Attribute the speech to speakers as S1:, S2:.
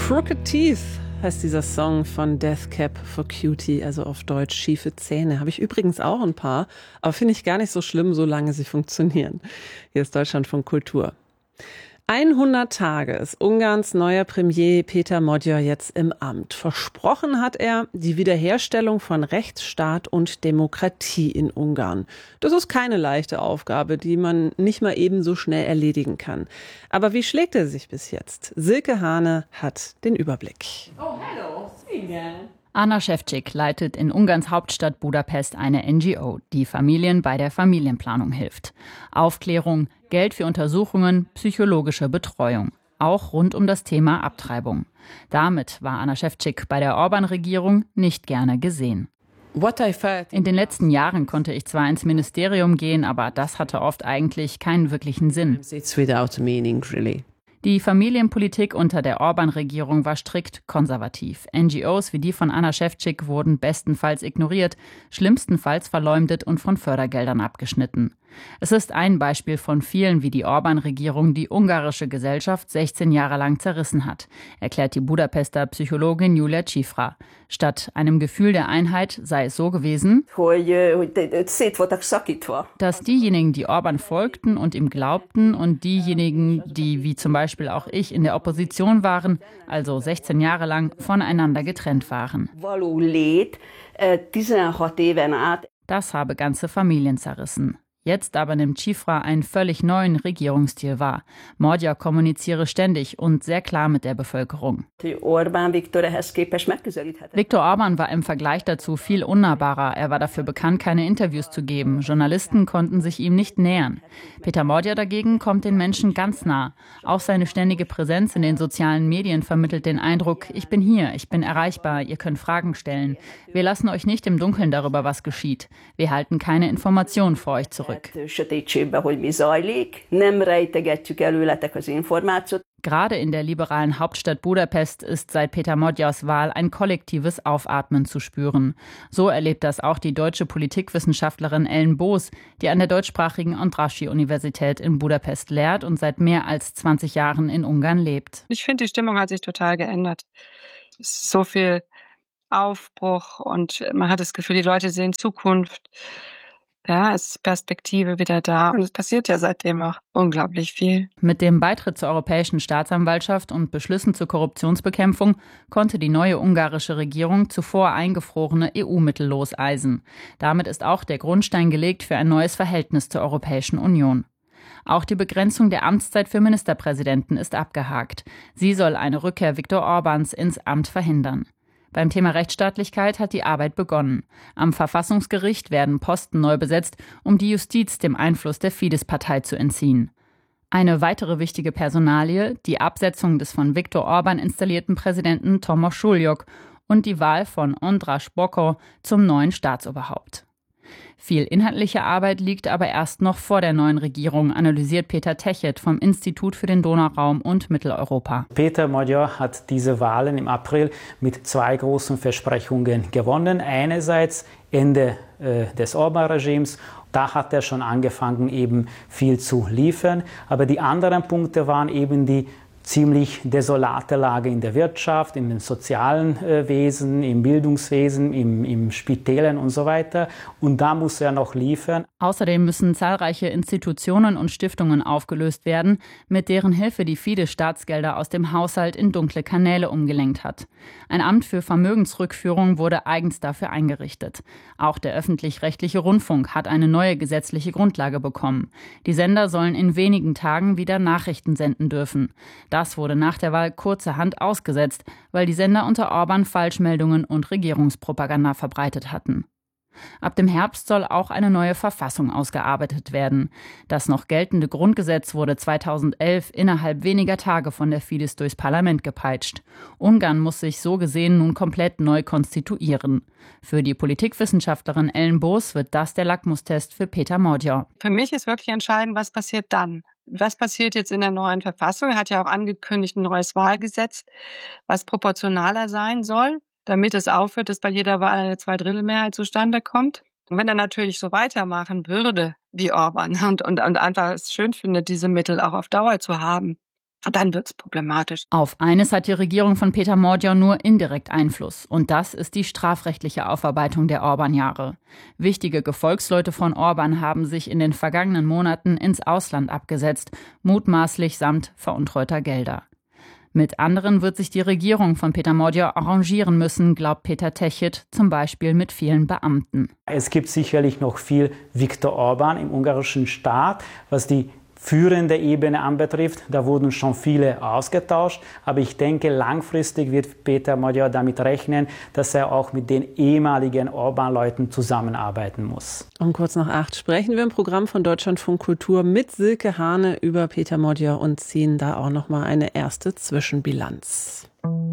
S1: Crooked Teeth heißt dieser Song von Death Cab for Cutie, also auf Deutsch schiefe Zähne. Habe ich übrigens auch ein paar, aber finde ich gar nicht so schlimm, solange sie funktionieren. Hier ist Deutschlandfunk Kultur. 100 Tage ist Ungarns neuer Premier Péter Magyar jetzt im Amt. Versprochen hat er die Wiederherstellung von Rechtsstaat und Demokratie in Ungarn. Das ist keine leichte Aufgabe, die man nicht mal eben so schnell erledigen kann. Aber wie schlägt er sich bis jetzt? Silke Hane hat den Überblick.
S2: Oh, hello. See you again. Anna Šefčík leitet in Ungarns Hauptstadt Budapest eine NGO, die Familien bei der Familienplanung hilft. Aufklärung, Geld für Untersuchungen, psychologische Betreuung. Auch rund um das Thema Abtreibung. Damit war Anna Šefčík bei der Orban-Regierung nicht gerne gesehen. In den letzten Jahren konnte ich zwar ins Ministerium gehen, aber das hatte oft eigentlich keinen wirklichen Sinn. Die Familienpolitik unter der Orban-Regierung war strikt konservativ. NGOs wie die von Anna Šefčík wurden bestenfalls ignoriert, schlimmstenfalls verleumdet und von Fördergeldern abgeschnitten. Es ist ein Beispiel von vielen, wie die Orban-Regierung die ungarische Gesellschaft 16 Jahre lang zerrissen hat, erklärt die Budapester Psychologin Julia Cifra. Statt einem Gefühl der Einheit sei es so gewesen, dass diejenigen, die Orban folgten und ihm glaubten, und diejenigen, die wie zum Beispiel auch ich in der Opposition waren, also 16 Jahre lang voneinander getrennt waren. Das habe ganze Familien zerrissen. Jetzt aber nimmt Cifra einen völlig neuen Regierungsstil wahr. Magyar kommuniziere ständig und sehr klar mit der Bevölkerung. Viktor Orbán war im Vergleich dazu viel unnahbarer. Er war dafür bekannt, keine Interviews zu geben. Journalisten konnten sich ihm nicht nähern. Péter Magyar dagegen kommt den Menschen ganz nah. Auch seine ständige Präsenz in den sozialen Medien vermittelt den Eindruck, ich bin hier, ich bin erreichbar, ihr könnt Fragen stellen. Wir lassen euch nicht im Dunkeln darüber, was geschieht. Wir halten keine Informationen vor euch zurück. Gerade in der liberalen Hauptstadt Budapest ist seit Péter Magyars Wahl ein kollektives Aufatmen zu spüren. So erlebt das auch die deutsche Politikwissenschaftlerin Ellen Boos, die an der deutschsprachigen Andrássy-Universität in Budapest lehrt und seit mehr als 20 Jahren in Ungarn lebt.
S3: Ich finde, die Stimmung hat sich total geändert. Es ist so viel Aufbruch und man hat das Gefühl, die Leute sehen Zukunft. Ja, es ist Perspektive wieder da. Und es passiert ja seitdem auch unglaublich viel.
S2: Mit dem Beitritt zur Europäischen Staatsanwaltschaft und Beschlüssen zur Korruptionsbekämpfung konnte die neue ungarische Regierung zuvor eingefrorene EU-Mittel loseisen. Damit ist auch der Grundstein gelegt für ein neues Verhältnis zur Europäischen Union. Auch die Begrenzung der Amtszeit für Ministerpräsidenten ist abgehakt. Sie soll eine Rückkehr Viktor Orbáns ins Amt verhindern. Beim Thema Rechtsstaatlichkeit hat die Arbeit begonnen. Am Verfassungsgericht werden Posten neu besetzt, um die Justiz dem Einfluss der Fidesz-Partei zu entziehen. Eine weitere wichtige Personalie, die Absetzung des von Viktor Orbán installierten Präsidenten Tomasz Suljok und die Wahl von András Bokor zum neuen Staatsoberhaupt. Viel inhaltliche Arbeit liegt aber erst noch vor der neuen Regierung, analysiert Peter Techet vom Institut für den Donauraum und Mitteleuropa.
S4: Péter Magyar hat diese Wahlen im April mit zwei großen Versprechungen gewonnen. Einerseits Ende des Orbán-Regimes. Da hat er schon angefangen, eben viel zu liefern. Aber die anderen Punkte waren eben die ziemlich desolate Lage in der Wirtschaft, in den sozialen Wesen, im Bildungswesen, im Spitälern und so weiter. Und da muss er noch liefern.
S2: Außerdem müssen zahlreiche Institutionen und Stiftungen aufgelöst werden, mit deren Hilfe die Fidesz Staatsgelder aus dem Haushalt in dunkle Kanäle umgelenkt hat. Ein Amt für Vermögensrückführung wurde eigens dafür eingerichtet. Auch der öffentlich-rechtliche Rundfunk hat eine neue gesetzliche Grundlage bekommen. Die Sender sollen in wenigen Tagen wieder Nachrichten senden dürfen. Das wurde nach der Wahl kurzerhand ausgesetzt, weil die Sender unter Orbán Falschmeldungen und Regierungspropaganda verbreitet hatten. Ab dem Herbst soll auch eine neue Verfassung ausgearbeitet werden. Das noch geltende Grundgesetz wurde 2011 innerhalb weniger Tage von der Fidesz durchs Parlament gepeitscht. Ungarn muss sich so gesehen nun komplett neu konstituieren. Für die Politikwissenschaftlerin Ellen Boos wird das der Lackmustest für Péter Magyar.
S3: Für mich ist wirklich entscheidend, was passiert dann. Was passiert jetzt in der neuen Verfassung? Er hat ja auch angekündigt, ein neues Wahlgesetz, was proportionaler sein soll, damit es aufhört, dass bei jeder Wahl eine Zweidrittelmehrheit zustande kommt. Und wenn er natürlich so weitermachen würde wie Orbán und einfach es schön findet, diese Mittel auch auf Dauer zu haben, dann wird es problematisch.
S2: Auf eines hat die Regierung von Peter Mordjau nur indirekt Einfluss. Und das ist die strafrechtliche Aufarbeitung der Orban-Jahre. Wichtige Gefolgsleute von Orban haben sich in den vergangenen Monaten ins Ausland abgesetzt, mutmaßlich samt veruntreuter Gelder. Mit anderen wird sich die Regierung von Peter Mordjau arrangieren müssen, glaubt Peter Techit, zum Beispiel mit vielen Beamten.
S4: Es gibt sicherlich noch viel Viktor Orban im ungarischen Staat, was die führende Ebene anbetrifft. Da wurden schon viele ausgetauscht, aber ich denke, langfristig wird Peter Mordjau damit rechnen, dass er auch mit den ehemaligen Orban-Leuten zusammenarbeiten muss.
S1: Um kurz nach 8 sprechen wir im Programm von Deutschlandfunk Kultur mit Silke Hane über Peter Mordjau und ziehen da auch noch mal eine erste Zwischenbilanz.